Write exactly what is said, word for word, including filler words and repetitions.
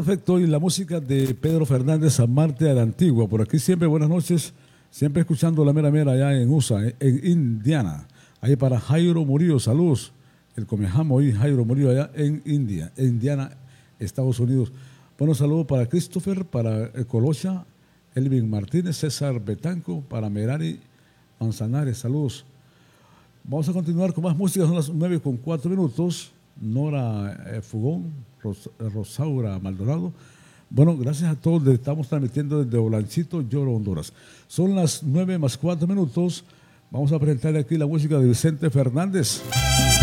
Perfecto, y la música de Pedro Fernández, Amarte a la Antigua. Por aquí siempre, buenas noches, siempre escuchando la mera mera allá en U S A, en Indiana. Ahí para Jairo Murillo, saludos. El Comejamo y Jairo Murillo allá en India, en Indiana, Estados Unidos. Bueno, saludos para Christopher, para Colosha, Elvin Martínez, César Betanco, para Merari Manzanares, saludos. Vamos a continuar con más música, son las nueve con cuatro minutos. Nora eh, Fugón, Ros, Rosaura Maldonado. Bueno, gracias a todos, estamos transmitiendo desde Olanchito, Lloro, Honduras. Son las nueve más cuatro minutos. Vamos a presentarle aquí la música de Vicente Fernández.